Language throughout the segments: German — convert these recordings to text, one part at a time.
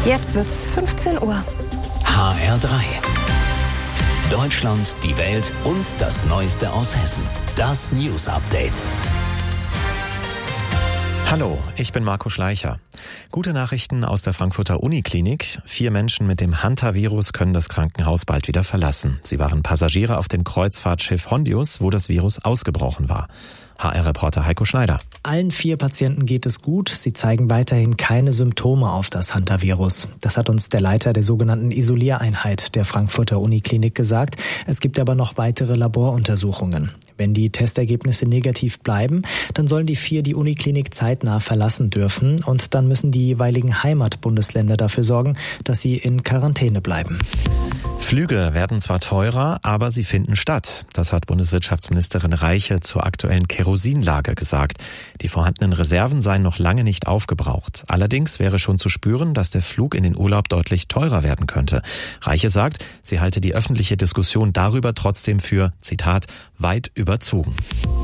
Jetzt wird's 15 Uhr. HR3. Deutschland, die Welt und das Neueste aus Hessen. Das News Update. Hallo, ich bin Marco Schleicher. Gute Nachrichten aus der Frankfurter Uniklinik. 4 Menschen mit dem Hantavirus können das Krankenhaus bald wieder verlassen. Sie waren Passagiere auf dem Kreuzfahrtschiff Hondius, wo das Virus ausgebrochen war. HR-Reporter Heiko Schneider. Allen 4 Patienten geht es gut. Sie zeigen weiterhin keine Symptome auf das Hantavirus. Das hat uns der Leiter der sogenannten Isoliereinheit der Frankfurter Uniklinik gesagt. Es gibt aber noch weitere Laboruntersuchungen. Wenn die Testergebnisse negativ bleiben, dann sollen die 4 die Uniklinik zeitnah verlassen dürfen. Und dann müssen die jeweiligen Heimatbundesländer dafür sorgen, dass sie in Quarantäne bleiben. Flüge werden zwar teurer, aber sie finden statt. Das hat Bundeswirtschaftsministerin Reiche zur aktuellen Kerosinlage gesagt. Die vorhandenen Reserven seien noch lange nicht aufgebraucht. Allerdings wäre schon zu spüren, dass der Flug in den Urlaub deutlich teurer werden könnte. Reiche sagt, sie halte die öffentliche Diskussion darüber trotzdem für, Zitat, weit überzogen.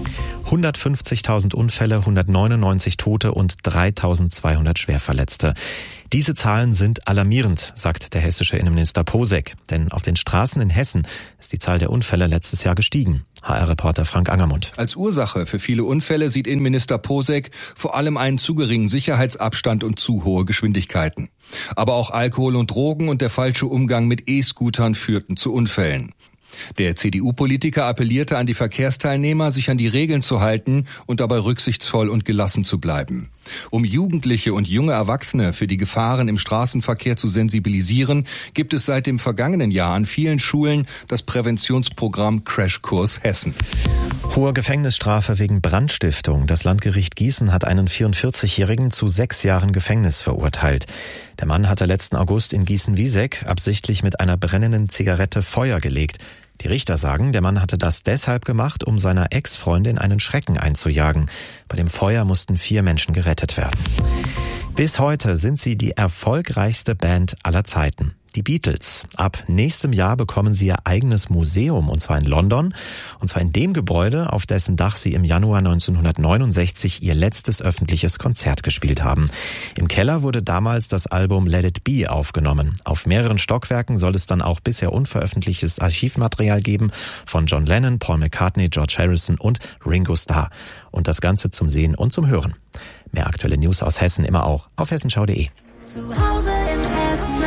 150.000 Unfälle, 199 Tote und 3.200 Schwerverletzte. Diese Zahlen sind alarmierend, sagt der hessische Innenminister Posek. Denn auf den Straßen in Hessen ist die Zahl der Unfälle letztes Jahr gestiegen. HR-Reporter Frank Angermund. Als Ursache für viele Unfälle sieht Innenminister Posek vor allem einen zu geringen Sicherheitsabstand und zu hohe Geschwindigkeiten. Aber auch Alkohol und Drogen und der falsche Umgang mit E-Scootern führten zu Unfällen. Der CDU-Politiker appellierte an die Verkehrsteilnehmer, sich an die Regeln zu halten und dabei rücksichtsvoll und gelassen zu bleiben. Um Jugendliche und junge Erwachsene für die Gefahren im Straßenverkehr zu sensibilisieren, gibt es seit dem vergangenen Jahr an vielen Schulen das Präventionsprogramm Crashkurs Hessen. Hohe Gefängnisstrafe wegen Brandstiftung. Das Landgericht Gießen hat einen 44-Jährigen zu 6 Jahren Gefängnis verurteilt. Der Mann hatte letzten August in Gießen-Wieseck absichtlich mit einer brennenden Zigarette Feuer gelegt. Die Richter sagen, der Mann hatte das deshalb gemacht, um seiner Ex-Freundin einen Schrecken einzujagen. Bei dem Feuer mussten 4 Menschen gerettet werden. Bis heute sind sie die erfolgreichste Band aller Zeiten. Die Beatles. Ab nächstem Jahr bekommen sie ihr eigenes Museum, und zwar in London. Und zwar in dem Gebäude, auf dessen Dach sie im Januar 1969 ihr letztes öffentliches Konzert gespielt haben. Im Keller wurde damals das Album Let It Be aufgenommen. Auf mehreren Stockwerken soll es dann auch bisher unveröffentlichtes Archivmaterial geben von John Lennon, Paul McCartney, George Harrison und Ringo Starr. Und das Ganze zum Sehen und zum Hören. Mehr aktuelle News aus Hessen immer auch auf hessenschau.de. Zu Hause in Hessen.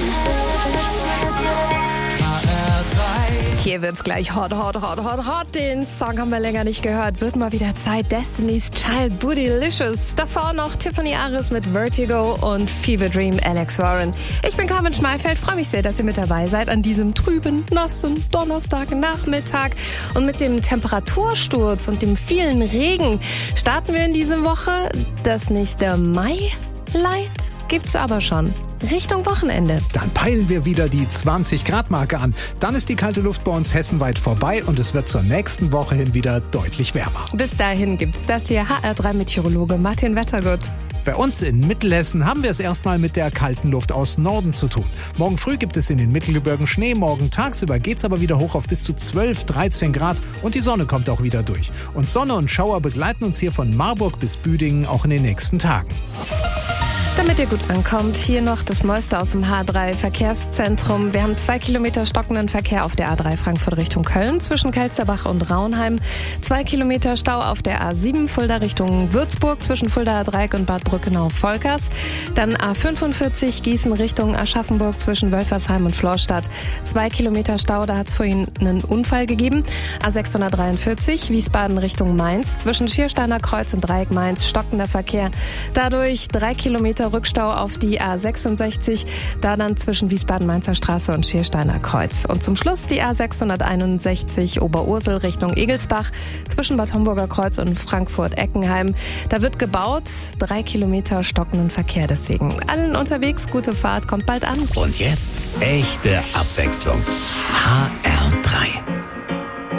Hier wird's gleich hot. Den Song haben wir länger nicht gehört. Wird mal wieder Zeit. Destiny's Child, Bootylicious. Davor noch Tiffany Aris mit Vertigo und Fever Dream, Alex Warren. Ich bin Carmen Schmalfeld. Freue mich sehr, dass ihr mit dabei seid an diesem trüben, nassen Donnerstagnachmittag. Und mit dem Temperatursturz und dem vielen Regen starten wir in diese Woche. Das nächste Mai-Light gibt's aber schon. Richtung Wochenende. Dann peilen wir wieder die 20-Grad-Marke an. Dann ist die kalte Luft bei uns hessenweit vorbei und es wird zur nächsten Woche hin wieder deutlich wärmer. Bis dahin gibt's das hier. HR3-Meteorologe Martin Wettergut. Bei uns in Mittelhessen haben wir es erstmal mit der kalten Luft aus Norden zu tun. Morgen früh gibt es in den Mittelgebirgen Schnee, morgen tagsüber geht's aber wieder hoch auf bis zu 12, 13 Grad und die Sonne kommt auch wieder durch. Und Sonne und Schauer begleiten uns hier von Marburg bis Büdingen auch in den nächsten Tagen. Damit ihr gut ankommt, hier noch das Neueste aus dem H3-Verkehrszentrum. Wir haben 2 Kilometer stockenden Verkehr auf der A3 Frankfurt Richtung Köln zwischen Kelsterbach und Raunheim. 2 Kilometer Stau auf der A7 Fulda Richtung Würzburg zwischen Fuldaer Dreieck und Bad Brückenau-Volkers. Dann A45 Gießen Richtung Aschaffenburg zwischen Wölfersheim und Florstadt. 2 Kilometer Stau, da hat es vorhin einen Unfall gegeben. A643 Wiesbaden Richtung Mainz zwischen Schiersteiner Kreuz und Dreieck Mainz stockender Verkehr. Dadurch 3 Kilometer Rückstau auf die A66, da dann zwischen Wiesbaden-Mainzer Straße und Schiersteiner Kreuz. Und zum Schluss die A661 Oberursel Richtung Egelsbach zwischen Bad Homburger Kreuz und Frankfurt-Eckenheim. Da wird gebaut, 3 Kilometer stockenden Verkehr. Deswegen allen unterwegs, gute Fahrt, kommt bald an. Und jetzt echte Abwechslung. HR3.